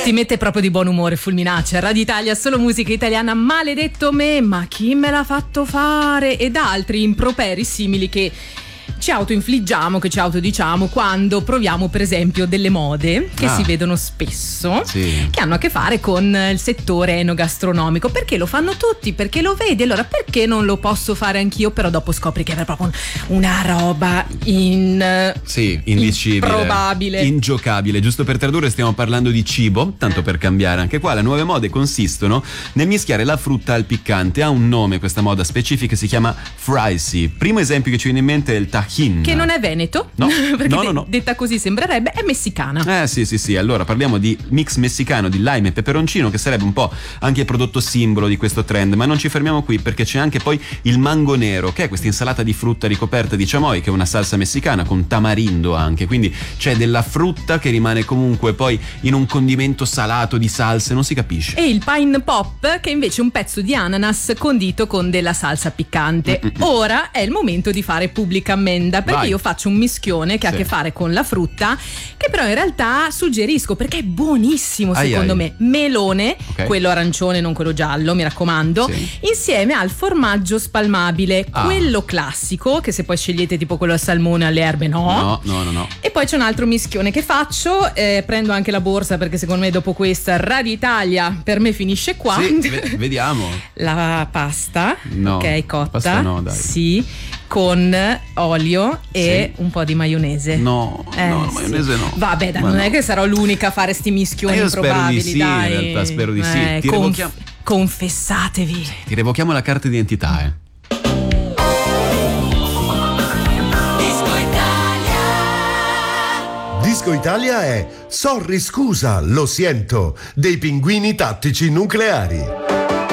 Ti mette proprio di buon umore Fulminaccia. Radio Italia, solo musica italiana. Maledetto me, ma chi me l'ha fatto fare? Ed altri improperi simili che ci autoinfliggiamo, che ci autodiciamo quando proviamo per esempio delle mode che si vedono spesso, che hanno a che fare con il settore enogastronomico. Perché lo fanno tutti? Perché lo vedi? Allora perché non lo posso fare anch'io? Però dopo scopri che è proprio una roba indicibile, improbabile, ingiocabile. Giusto per tradurre, stiamo parlando di cibo, tanto per cambiare anche qua. Le nuove mode consistono nel mischiare la frutta al piccante. Ha un nome questa moda specifica, si chiama Fricy. Primo esempio che ci viene in mente è il tajín, che non è veneto, no, perché no. detta così sembrerebbe, è messicana. Sì. Allora parliamo di mix messicano di lime e peperoncino, che sarebbe un po' anche il prodotto simbolo di questo trend. Ma non ci fermiamo qui, perché c'è anche poi il mango nero, che è questa insalata di frutta ricoperta di chamoy, che è una salsa messicana con tamarindo anche, quindi c'è della frutta che rimane comunque poi in un condimento salato di salse, non si capisce. E il pine pop, che invece è un pezzo di ananas condito con della salsa piccante. Ora è il momento di fare pubblica ammenda, perché io faccio un mischione che ha a che fare con la frutta, che però in realtà suggerisco perché è buonissimo secondo me. Melone, quello arancione, non quello giallo, mi raccomando, insieme al formaggio spalmabile, quello classico, che se poi scegliete tipo quello al salmone, alle erbe no. E poi c'è un altro mischione che faccio, prendo anche la borsa perché secondo me dopo questa Radio Italia per me finisce qua. Vediamo. La pasta, cotta, pasta no, dai. con olio e un po' di maionese. Maionese no. Vabbè, dai, non è che sarò l'unica a fare sti mischioni improbabili. Spero di sì, dai. in realtà spero di sì. Confessatevi. Ti revochiamo la carta d'identità, Disco Italia è Sorry scusa, lo siento, dei Pinguini Tattici Nucleari.